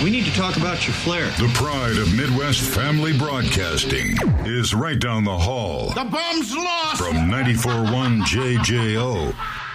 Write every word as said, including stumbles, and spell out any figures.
We need to talk about your flare. The pride of Midwest Family Broadcasting is right down the hall. The bum's lost! From ninety-four point one J J O.